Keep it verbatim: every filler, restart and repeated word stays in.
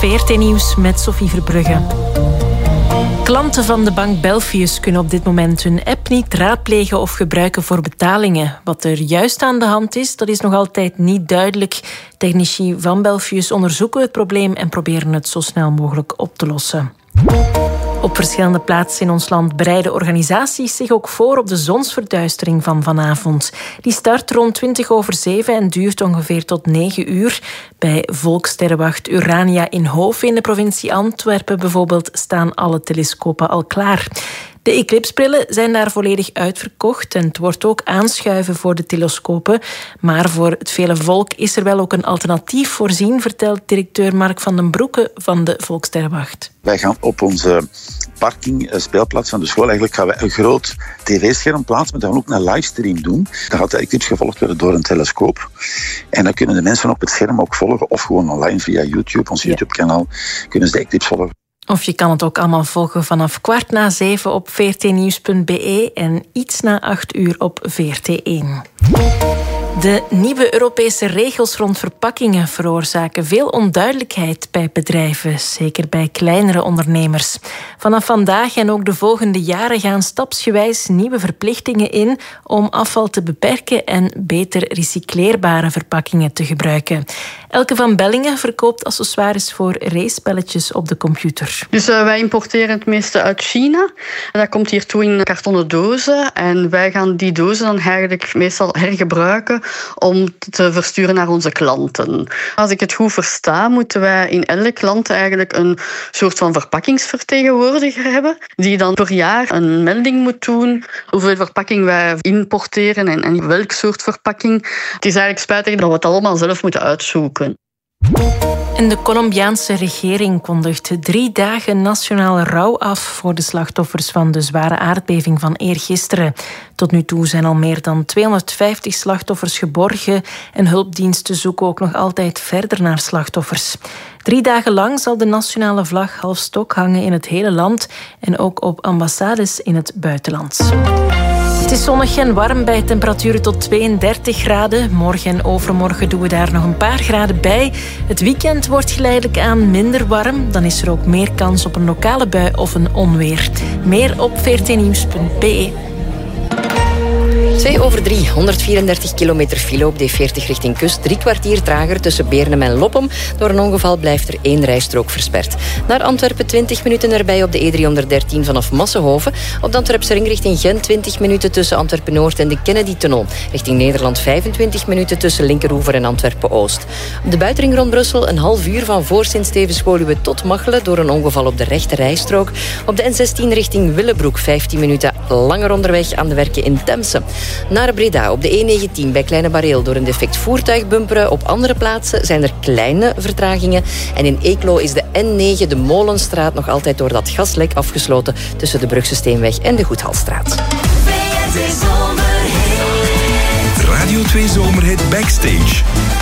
V R T Nieuws met Sophie Verbrugge. Klanten van de bank Belfius kunnen op dit moment hun app niet raadplegen of gebruiken voor betalingen. Wat er juist aan de hand is, dat is nog altijd niet duidelijk. Technici van Belfius onderzoeken het probleem en proberen het zo snel mogelijk op te lossen. Op verschillende plaatsen in ons land bereiden organisaties zich ook voor op de zonsverduistering van vanavond. Die start rond twintig over zeven en duurt ongeveer tot negen uur. Bij Volkssterrenwacht Urania in Hoven in de provincie Antwerpen bijvoorbeeld staan alle telescopen al klaar. De eclipsbrillen zijn daar volledig uitverkocht en het wordt ook aanschuiven voor de telescopen. Maar voor het vele volk is er wel ook een alternatief voorzien, vertelt directeur Mark van den Broeke van de Volkssterrenwacht. Wij gaan op onze parking, speelplaats van de school, eigenlijk gaan wij een groot tv-scherm plaatsen, maar dan ook een livestream doen. Dan gaat de eclipse gevolgd worden door een telescoop. En dan kunnen de mensen op het scherm ook volgen, of gewoon online via YouTube, ons YouTube-kanaal, kunnen ze de eclipse volgen. Of je kan het ook allemaal volgen vanaf kwart na zeven op v r t nieuws punt b e en iets na acht uur op V R T één. De nieuwe Europese regels rond verpakkingen veroorzaken veel onduidelijkheid bij bedrijven, zeker bij kleinere ondernemers. Vanaf vandaag en ook de volgende jaren gaan stapsgewijs nieuwe verplichtingen in om afval te beperken en beter recycleerbare verpakkingen te gebruiken. Elke van Bellingen verkoopt accessoires voor racepelletjes op de computer. Dus uh, wij importeren het meeste uit China. Dat komt hier toe in kartonnen dozen. En wij gaan die dozen dan eigenlijk meestal hergebruiken om te versturen naar onze klanten. Als ik het goed versta, moeten wij in elke land eigenlijk een soort van verpakkingsvertegenwoordiger hebben, die dan per jaar een melding moet doen hoeveel verpakking wij importeren en, en welk soort verpakking. Het is eigenlijk spijtig dat we het allemaal zelf moeten uitzoeken. En de Colombiaanse regering kondigt drie dagen nationale rouw af voor de slachtoffers van de zware aardbeving van eergisteren. Tot nu toe zijn al meer dan tweehonderdvijftig slachtoffers geborgen en hulpdiensten zoeken ook nog altijd verder naar slachtoffers. Drie dagen lang zal de nationale vlag half stok hangen in het hele land en ook op ambassades in het buitenland. Het is zonnig en warm bij temperaturen tot tweeëndertig graden. Morgen en overmorgen doen we daar nog een paar graden bij. Het weekend wordt geleidelijk aan minder warm. Dan is er ook meer kans op een lokale bui of een onweer. Meer op v r t nieuws punt b e. twee over drie, honderdvierendertig kilometer file op D veertig richting kust. Drie kwartier trager tussen Beernem en Loppem. Door een ongeval blijft er één rijstrook versperd. Naar Antwerpen twintig minuten erbij op de E driehonderddertien vanaf Massenhoven. Op de Antwerpse ring richting Gent twintig minuten tussen Antwerpen-Noord en de Kennedy-tunnel. Richting Nederland vijfentwintig minuten tussen Linkeroever en Antwerpen-Oost. Op de buitenring rond Brussel een half uur van voor Sint-Stevens-Woluwe tot Machelen door een ongeval op de rechte rijstrook. Op de N zestien richting Willebroek vijftien minuten langer onderweg aan de werken in Temse. Naar Breda op de E negentien bij Kleine Bareel door een defect voertuig bumperen. Op andere plaatsen zijn er kleine vertragingen. En in Eeklo is de N negen, de Molenstraat, nog altijd door dat gaslek afgesloten tussen de Brugse Steenweg en de Goedhalstraat. Radio twee Zomerhit Backstage.